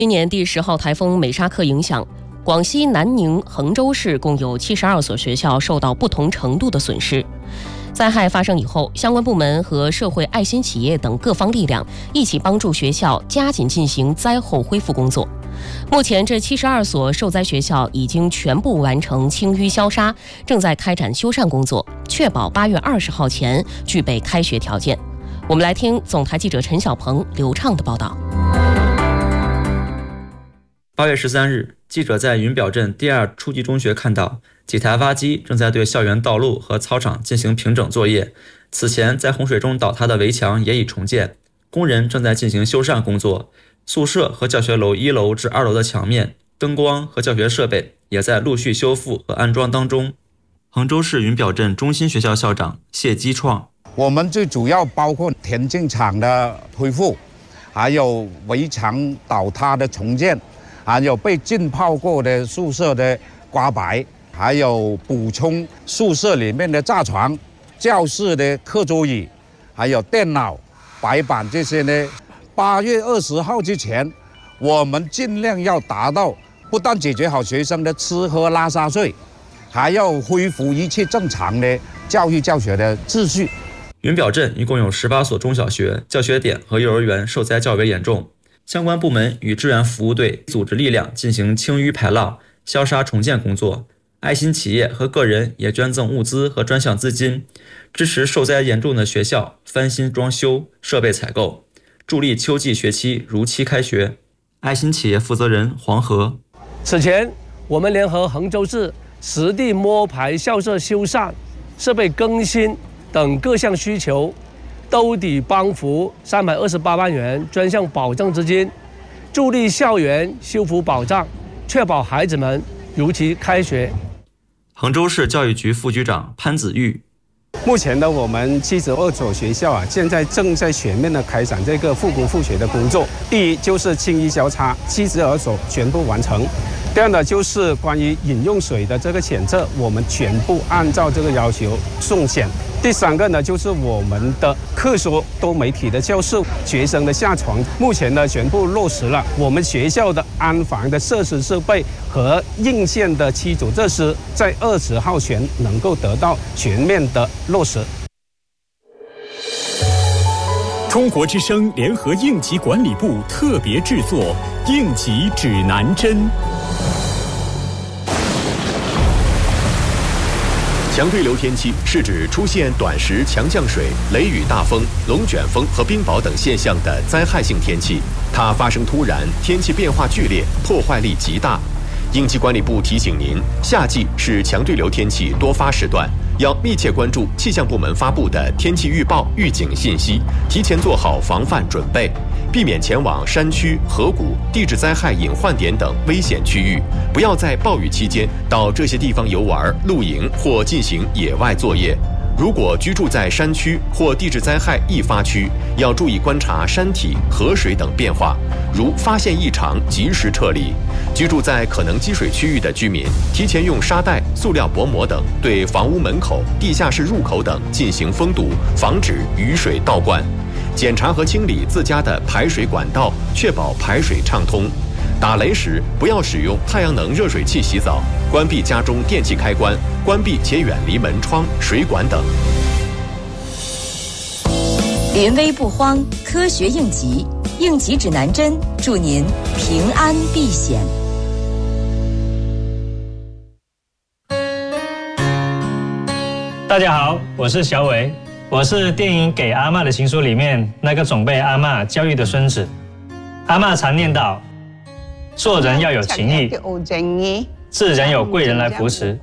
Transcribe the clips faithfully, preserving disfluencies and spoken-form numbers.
今年第十号台风美沙克影响，广西南宁、衡州市共有七十二所学校受到不同程度的损失。灾害发生以后，相关部门和社会爱心企业等各方力量一起帮助学校加紧进行灾后恢复工作。目前，这七十二所受灾学校已经全部完成清淤消杀，正在开展修缮工作，确保八月二十号前具备开学条件。我们来听总台记者陈小鹏、刘畅的报道。 八月十三日，记者在云表镇第二初级中学看到几台挖机正在对校园道路和操场进行平整作业。此前在洪水中倒塌的围墙也已重建，工人正在进行修缮工作。宿舍和教学楼一楼至二楼的墙面、灯光和教学设备也在陆续修复和安装当中。衡州市云表镇中心学校校长谢基创： 我们最主要包括田径场的恢复，还有围墙倒塌的重建，还有被浸泡过的宿舍的刮白，还有补充宿舍里面的架床、教室的课桌椅，还有电脑、白板这些呢。八月二十号之前，我们尽量要达到不但解决好学生的吃喝拉撒睡，还要恢复一切正常的教育教学的秩序。 云表镇一共有十八所中小学、教学点和幼儿园受灾较为严重，相关部门与志愿服务队组织力量进行清淤排涝、消杀重建工作。爱心企业和个人也捐赠物资和专项资金，支持受灾严重的学校翻新装修、设备采购，助力秋季学期如期开学。爱心企业负责人黄河： 此前，我们联合衡州市实地摸排校舍修缮、设备更新等各项需求，兜底帮扶三百二十八万元专项保证资金，助力校园修复保障，确保孩子们如期开学。 衡州市教育局副局长潘子玉： 目前呢，我们七十二所学校啊，现在正在全面的开展这个复工复学的工作。第一就是清淤消杀，七十二所全部完成。第二呢，就是关于饮用水的这个检测，我们全部按照这个要求送检。第三个呢，就是我们的课所多媒体的教室，学生的下床，目前呢全部落实了。我们学校的安防的设施设备和硬件的基础设施，在二十号前能够得到全面的落实。 中国之声联合应急管理部特别制作《应急指南针》。 强对流天气是指出现短时强降水、雷雨大风、龙卷风和冰雹等现象的灾害性天气，它发生突然，天气变化剧烈，破坏力极大。应急管理部提醒您，夏季是强对流天气多发时段，要密切关注气象部门发布的天气预报、预警信息，提前做好防范准备，避免前往山区、河谷、地质灾害隐患点等危险区域，不要在暴雨期间到这些地方游玩、露营或进行野外作业。如果居住在山区或地质灾害易发区，要注意观察山体、河水等变化，如发现异常及时撤离。居住在可能积水区域的居民，提前用沙袋、塑料薄膜等对房屋门口、地下室入口等进行封堵，防止雨水倒灌。检查和清理自家的排水管道，确保排水畅通。打雷时不要使用太阳能热水器洗澡，关闭家中电器开关，关闭且远离门窗、水管等。 临危不慌，科学应急，应急指南针，祝您平安避险。 大家好，我是小伟，我是电影《给阿嬷的情书》里面那个总被阿嬷教育的孙子。阿嬷常念叨，做人要有情义，自然有贵人来扶持。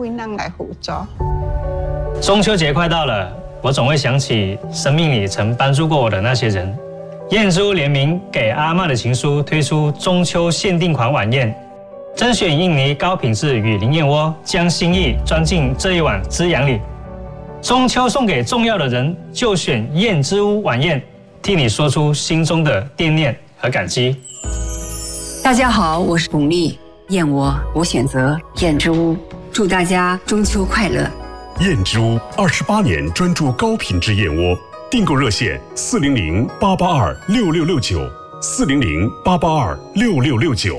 中秋节快到了，我总会想起生命里曾帮助过我的那些人。燕之屋联名《给阿嬷的情书》推出中秋限定款晚宴，甄选印尼高品质雨林燕窝，将心意装进这一碗滋养里。中秋送给重要的人，就选燕之屋晚宴，替你说出心中的惦念和感激。 大家好，我是巩俐，燕窝我选择燕之屋，祝大家中秋快乐。 燕之屋二十八年专注高品质燕窝，订购热线四零零八八二六六六九四零零八八二六六六九。